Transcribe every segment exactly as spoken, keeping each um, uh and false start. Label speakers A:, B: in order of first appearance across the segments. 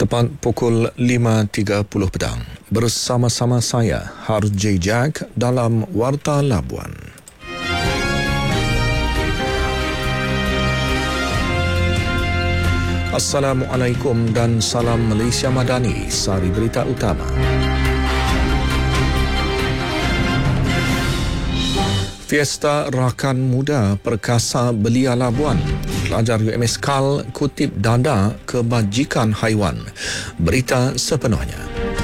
A: Tepat pukul lima tiga puluh petang. Bersama-sama saya, Har J. Jack dalam Warta Labuan. Assalamualaikum dan salam Malaysia Madani. Sari berita utama. Fiesta Rakan Muda Perkasa Belia Labuan. Pelajar U M S Kal kutip dada kebajikan haiwan. Berita sepenuhnya.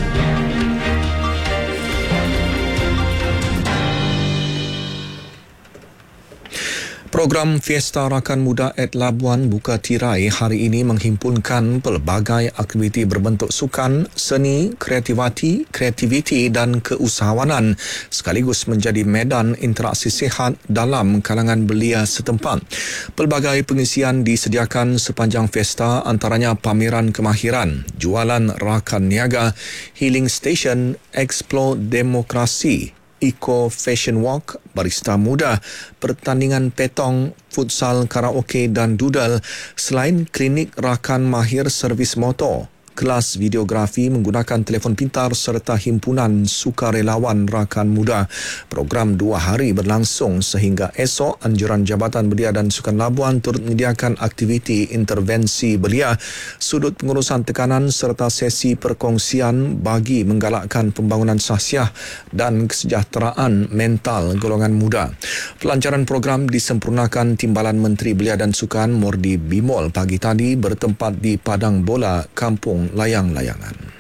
A: Program Fiesta Rakan Muda at Labuan buka tirai hari ini menghimpunkan pelbagai aktiviti berbentuk sukan, seni, kreativiti, kreativiti dan keusahawanan sekaligus menjadi medan interaksi sihat dalam kalangan belia setempat. Pelbagai pengisian disediakan sepanjang fiesta, antaranya pameran kemahiran, jualan rakan niaga, healing station, explore demokrasi, Eco Fashion Walk, barista muda, pertandingan petong, futsal, karaoke dan doodle, selain klinik rakan mahir servis motor, kelas videografi menggunakan telefon pintar serta himpunan sukarelawan rakan muda. Program dua hari berlangsung sehingga esok. Anjuran Jabatan Belia dan Sukan Labuan turut menyediakan aktiviti intervensi belia, sudut pengurusan tekanan serta sesi perkongsian bagi menggalakkan pembangunan sahsiah dan kesejahteraan mental golongan muda. Pelancaran program disempurnakan Timbalan Menteri Belia dan Sukan Mordi Bimol pagi tadi bertempat di Padang Bola Kampung Layang-Layangan.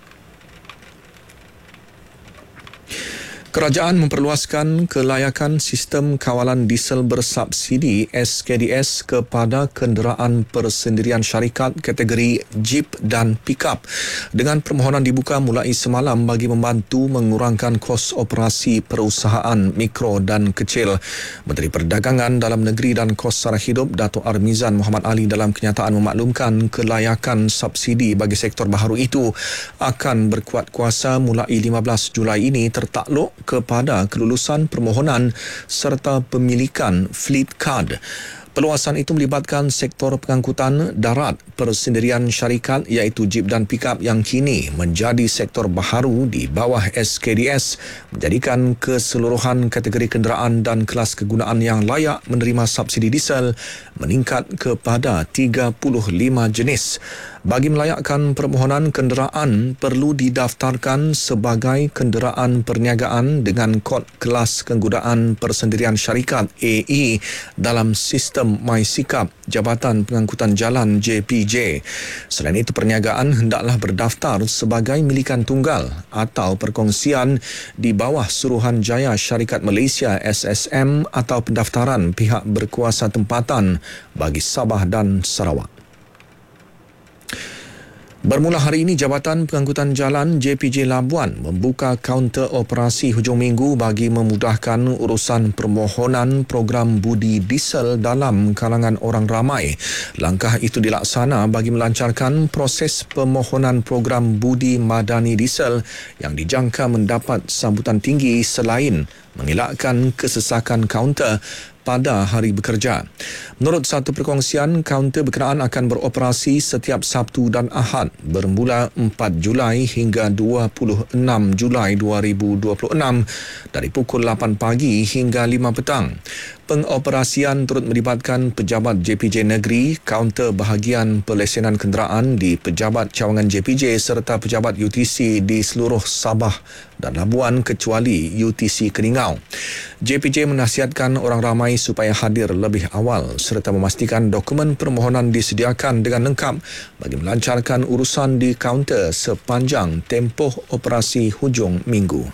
A: Kerajaan memperluaskan kelayakan sistem kawalan diesel bersubsidi S K D S kepada kenderaan persendirian syarikat kategori Jeep dan Pickup dengan permohonan dibuka mulai semalam bagi membantu mengurangkan kos operasi perusahaan mikro dan kecil. Menteri Perdagangan Dalam Negeri dan Kos Sara Hidup Dato' Armizan Muhammad Ali dalam kenyataan memaklumkan kelayakan subsidi bagi sektor baharu itu akan berkuat kuasa mulai lima belas Julai ini tertakluk kepada kelulusan permohonan serta pemilikan fleet card. Perluasan itu melibatkan sektor pengangkutan darat persendirian syarikat iaitu Jeep dan Pickup yang kini menjadi sektor baharu di bawah S K D S, menjadikan keseluruhan kategori kenderaan dan kelas kegunaan yang layak menerima subsidi diesel meningkat kepada tiga puluh lima jenis. Bagi melayakkan permohonan, kenderaan perlu didaftarkan sebagai kenderaan perniagaan dengan kod kelas kegunaan persendirian syarikat A E dalam sistem MySikap Jabatan Pengangkutan Jalan J P J. Selain itu, perniagaan hendaklah berdaftar sebagai milikan tunggal atau perkongsian di bawah Suruhanjaya Syarikat Malaysia S S M atau pendaftaran pihak berkuasa tempatan bagi Sabah dan Sarawak. Bermula hari ini, Jabatan Pengangkutan Jalan J P J Labuan membuka kaunter operasi hujung minggu bagi memudahkan urusan permohonan program budi diesel dalam kalangan orang ramai. Langkah itu dilaksana bagi melancarkan proses permohonan program budi madani diesel yang dijangka mendapat sambutan tinggi selain mengelakkan kesesakan kaunter pada hari bekerja. Menurut satu perkongsian, kaunter berkenaan akan beroperasi setiap Sabtu dan Ahad bermula empat Julai hingga dua puluh enam Julai dua ribu dua puluh enam dari pukul lapan pagi hingga lima petang. Pengoperasian turut melibatkan pejabat J P J Negeri, kaunter bahagian pelesenan kenderaan di Pejabat Cawangan J P J serta pejabat U T C di seluruh Sabah dan Labuan kecuali U T C Keningau. J P J menasihatkan orang ramai supaya hadir lebih awal serta memastikan dokumen permohonan disediakan dengan lengkap bagi melancarkan urusan di kaunter sepanjang tempoh operasi hujung minggu.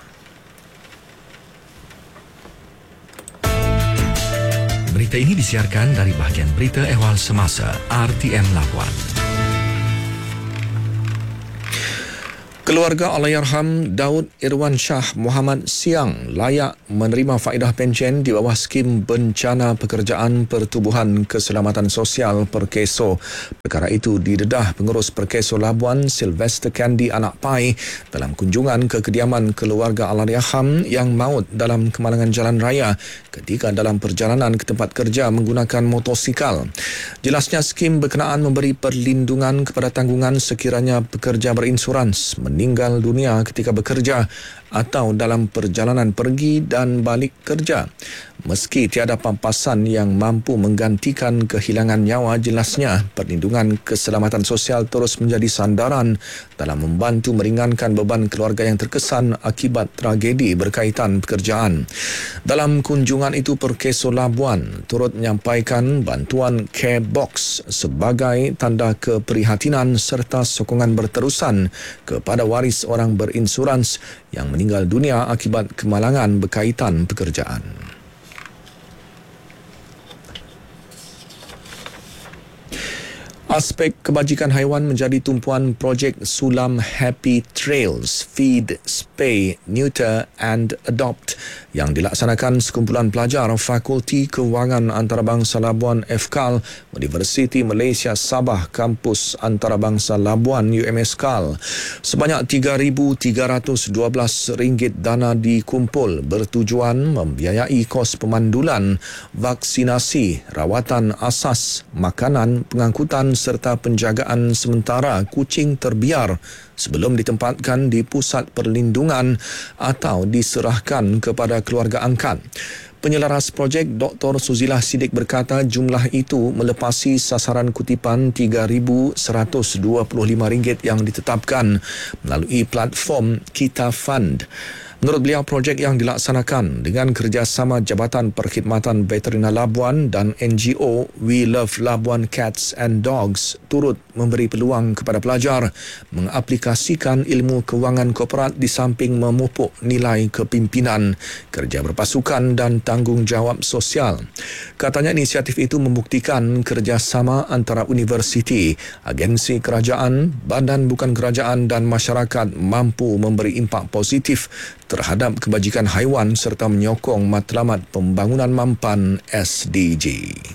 B: Berita ini disiarkan dari bahagian Berita Ehwal Semasa R T M Labuan.
A: Keluarga Allahyarham Daud Irwan Shah Muhammad Siang layak menerima faedah pencen di bawah skim Bencana Pekerjaan Pertubuhan Keselamatan Sosial Perkeso. Perkara itu didedah Pengurus Perkeso Labuan Sylvester Candy Anak Pai dalam kunjungan ke kediaman keluarga Allahyarham yang maut dalam kemalangan jalan raya ketika dalam perjalanan ke tempat kerja menggunakan motosikal. Jelasnya skim berkenaan memberi perlindungan kepada tanggungan sekiranya pekerja berinsurans meninggal dunia ketika bekerja atau dalam perjalanan pergi dan balik kerja. Meski tiada pampasan yang mampu menggantikan kehilangan nyawa, jelasnya perlindungan keselamatan sosial terus menjadi sandaran dalam membantu meringankan beban keluarga yang terkesan akibat tragedi berkaitan pekerjaan. Dalam kunjungan itu, Perkeso Labuan turut menyampaikan bantuan care box sebagai tanda keprihatinan serta sokongan berterusan kepada waris orang berinsurans yang meninggal dunia akibat kemalangan berkaitan pekerjaan. Aspek kebajikan haiwan menjadi tumpuan projek Sulam Happy Trails Feed, Spay, Neuter and Adopt yang dilaksanakan sekumpulan pelajar Fakulti Kewangan Antarabangsa Labuan F K A L Universiti Malaysia Sabah Kampus Antarabangsa Labuan U M S K A L. Sebanyak tiga ribu tiga ratus dua belas ringgit dana dikumpul bertujuan membiayai kos pemandulan, vaksinasi, rawatan asas, makanan, pengangkutan serta penjagaan sementara kucing terbiar sebelum ditempatkan di pusat perlindungan atau diserahkan kepada keluarga angkat. Penyelaras projek Doktor Suzilah Siddiq berkata jumlah itu melepasi sasaran kutipan tiga ribu seratus dua puluh lima ringgit yang ditetapkan melalui platform Kita Fund. Menurut beliau, projek yang dilaksanakan dengan kerjasama Jabatan Perkhidmatan Veterina Labuan dan N G O We Love Labuan Cats and Dogs turut memberi peluang kepada pelajar mengaplikasikan ilmu kewangan korporat di samping memupuk nilai kepimpinan, kerja berpasukan dan tanggungjawab sosial. Katanya inisiatif itu membuktikan kerjasama antara universiti, agensi kerajaan, badan bukan kerajaan dan masyarakat mampu memberi impak positif terhadap kebajikan haiwan serta menyokong matlamat pembangunan mampan S D G.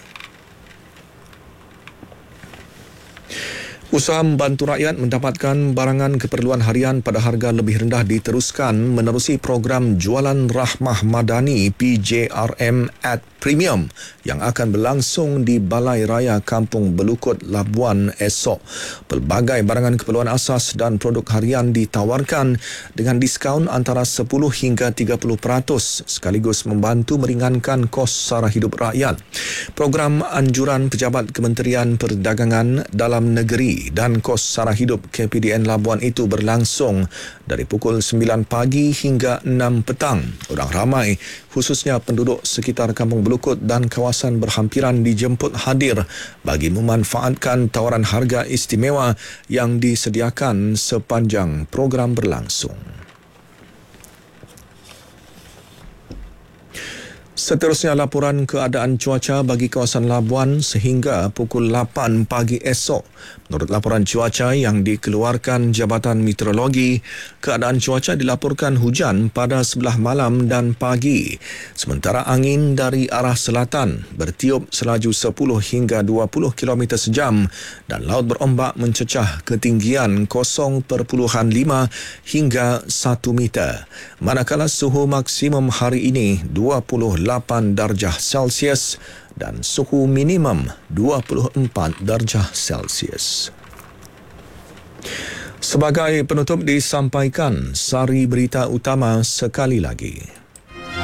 A: Usaha membantu rakyat mendapatkan barangan keperluan harian pada harga lebih rendah diteruskan menerusi program Jualan Rahmah Madani P J R M at Premium yang akan berlangsung di Balai Raya Kampung Belukut Labuan esok. Pelbagai barangan keperluan asas dan produk harian ditawarkan dengan diskaun antara sepuluh hingga tiga puluh peratus sekaligus membantu meringankan kos sara hidup rakyat. Program anjuran Pejabat Kementerian Perdagangan Dalam Negeri dan kos sara hidup K P D N Labuan itu berlangsung dari pukul sembilan pagi hingga enam petang. Orang ramai, khususnya penduduk sekitar Kampung Belukut dan kawasan berhampiran dijemput hadir bagi memanfaatkan tawaran harga istimewa yang disediakan sepanjang program berlangsung. Seterusnya laporan keadaan cuaca bagi kawasan Labuan sehingga pukul lapan pagi esok. Menurut laporan cuaca yang dikeluarkan Jabatan Meteorologi, keadaan cuaca dilaporkan hujan pada sebelah malam dan pagi. Sementara angin dari arah selatan bertiup selaju sepuluh hingga dua puluh kilometer sejam dan laut berombak mencecah ketinggian kosong perpuluhan lima hingga satu meter. Manakala suhu maksimum hari ini dua puluh lapan darjah Celsius dan suhu minimum dua puluh empat darjah Celsius. Sebagai penutup disampaikan sari berita utama sekali lagi.